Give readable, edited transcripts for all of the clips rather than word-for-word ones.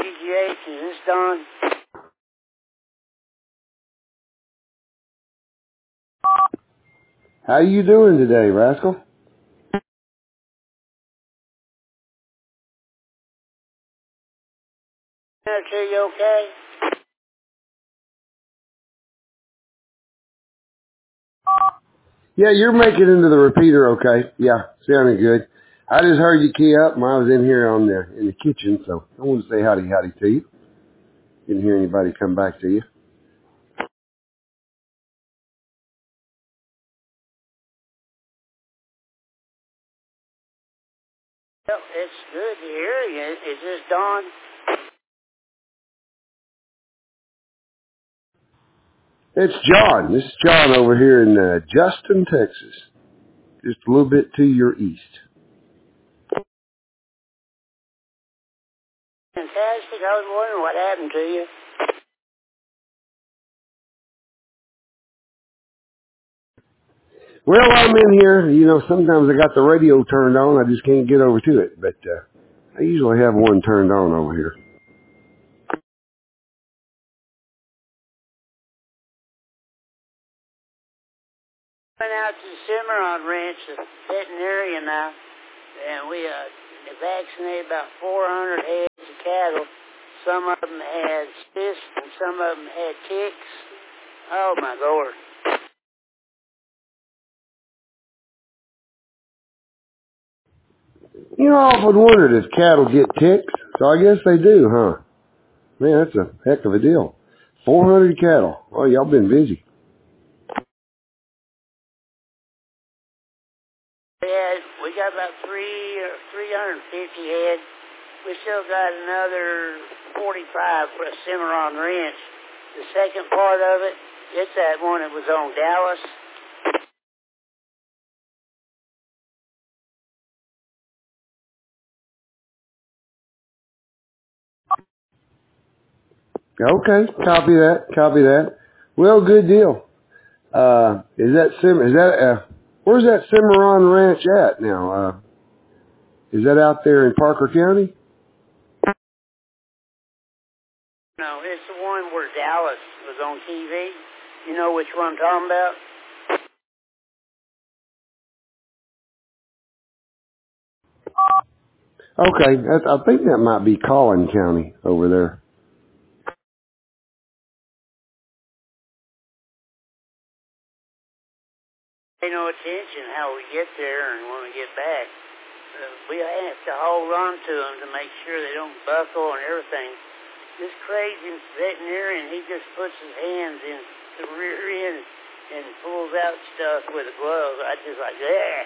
WGH, is this Don? How you doing today, Rascal? Are you okay? Yeah, you're making it into the repeater okay. Yeah, sounding good. I just heard you key up, and I was in here in the kitchen, so I wanted to say howdy to you. Didn't hear anybody come back to you. Well, it's good to hear you. Is this Don? It's John. This is John over here in Justin, Texas. Just a little bit to your east. Fantastic. I was wondering what happened to you. Well, I'm in here. You know, sometimes I got the radio turned on. I just can't get over to it. But I usually have one turned on over here. Went out to the Cimarron Ranch, the veterinarian now, and we vaccinated about 400 heads of cattle. Some of them had cysts and some of them had ticks. Oh, my Lord. You know, I often wondered if cattle get ticks. So I guess they do, huh? Man, that's a heck of a deal. 400 cattle. Oh, y'all been busy. We got about 350 heads. We still got another 45 for a Cimarron Ranch. The second part of it, it's that one that was on Dallas. Okay, copy that. Well, good deal. Where's that Cimarron Ranch at now? Is that out there in Parker County? No, it's the one where Dallas was on TV. You know which one I'm talking about? Okay, I think that might be Collin County over there. Pay no attention how we get there and when we get back. We have to hold on to them to make sure they don't buckle and everything. This crazy veterinarian, he just puts his hands in the rear end and pulls out stuff with a glove. I just like, yeah.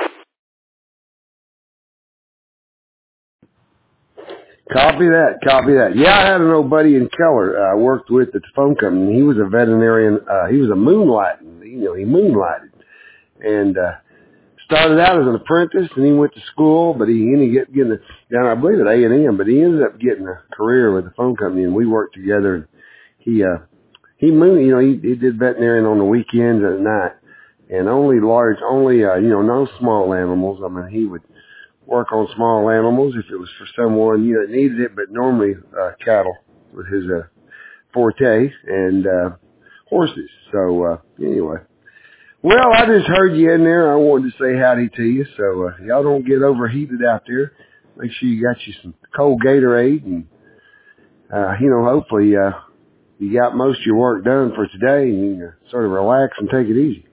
Copy that. Yeah, I had an old buddy in Keller I worked with at the phone company. He was a veterinarian. He was a moonlighting. You know, he moonlighted. And started out as an apprentice, and he went to school, but he ended up getting down, I believe, at A&M, but he ended up getting a career with the phone company, and we worked together. And he did veterinarian on the weekends and at night, and no small animals. I mean, he would work on small animals if it was for someone, that needed it, but normally cattle was his forte, and horses. So anyway. Well, I just heard you in there. I wanted to say howdy to you, so y'all don't get overheated out there. Make sure you got you some cold Gatorade, and hopefully you got most of your work done for today, and you can sort of relax and take it easy.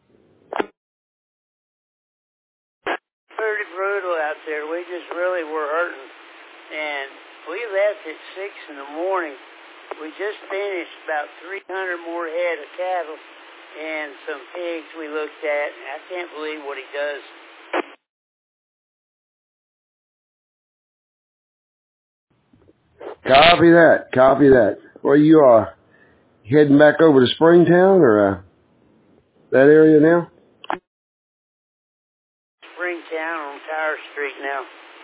Pretty brutal out there. We just really were hurting, and we left at 6 in the morning. We just finished about 300 more head of cattle and some pigs we looked at. I can't believe what he does. Copy that. Well, you are heading back over to Springtown or that area now? Springtown on Tower Street now.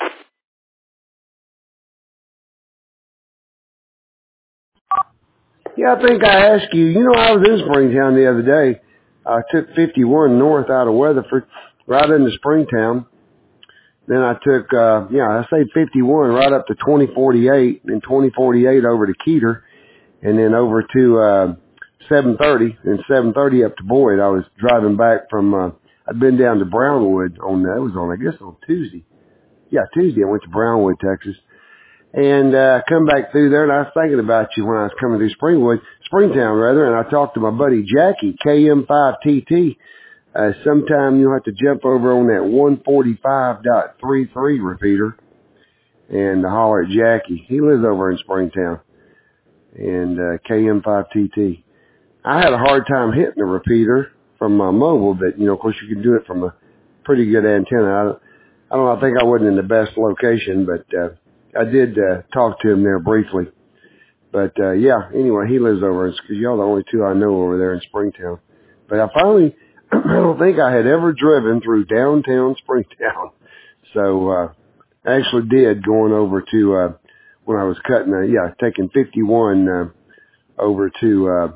Yeah, I think I asked you. I was in Springtown the other day. I took 51 north out of Weatherford, right into Springtown. Then I took, I say 51 right up to 2048, and 2048 over to Keeter, and then over to 730, and 730 up to Boyd. I was driving back from, I'd been down to Brownwood I guess on Tuesday. Yeah, Tuesday I went to Brownwood, Texas. And come back through there, and I was thinking about you when I was coming through Springtown rather, and I talked to my buddy Jackie, KM5TT. Sometime you'll have to jump over on that 145.33 repeater and holler at Jackie. He lives over in Springtown, and KM5TT. I had a hard time hitting the repeater from my mobile, but, of course you can do it from a pretty good antenna. I don't know, I think I wasn't in the best location, but I did talk to him there briefly. But anyway, he lives over in, because y'all the only two I know over there in Springtown. But I finally, I don't think I had ever driven through downtown Springtown. So I actually did, going over to, when I was cutting, taking 51 over to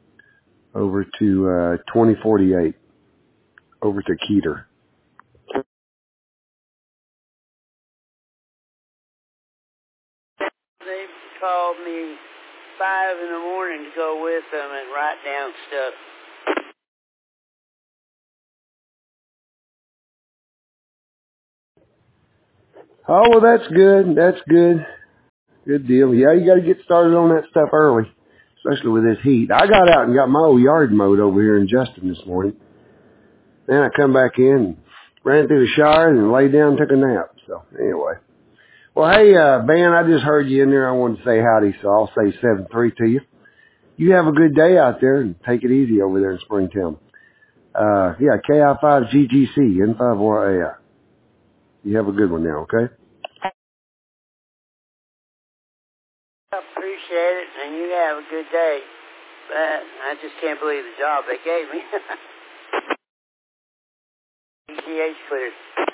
2048, over to Keeter. They called me 5 in the morning to go with them and write down stuff. Oh, well, that's good. That's good. Good deal. Yeah, you got to get started on that stuff early, especially with this heat. I got out and got my old yard mowed over here in Justin this morning. Then I come back in, and ran through the shower, and laid down and took a nap. So, anyway. Well, hey, Ben, I just heard you in there. I wanted to say howdy, so I'll say 7-3 to you. You have a good day out there, and take it easy over there in Springtown. KI5GGC, N5YAI. You have a good one now, okay? I appreciate it, and you have a good day. But I just can't believe the job they gave me. GGH cleared.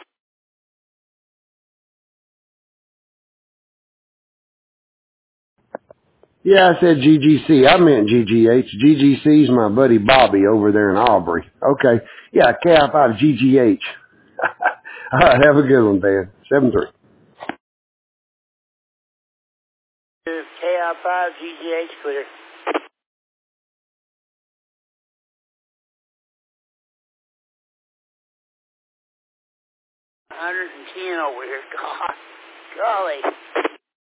Yeah, I said GGC. I meant GGH. GGC's my buddy Bobby over there in Aubrey. Okay. Yeah, KI5GGH. All right, have a good one, Dan. 7-3. KI5 GGH clear. 110 over here. God, golly.